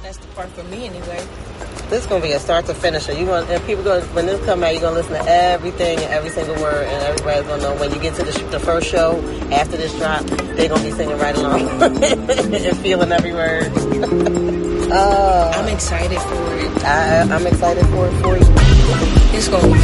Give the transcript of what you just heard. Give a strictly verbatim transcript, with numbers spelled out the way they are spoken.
That's the part for me anyway. This is gonna be a start to finish. You gonna and people gonna when this come out, you're gonna listen to everything and every single word, and everybody's gonna know when you get to the, sh- the first show after this drop, they're gonna be singing right along and feeling every word. uh, I'm excited for it. I, I'm excited for it for you. It's gonna be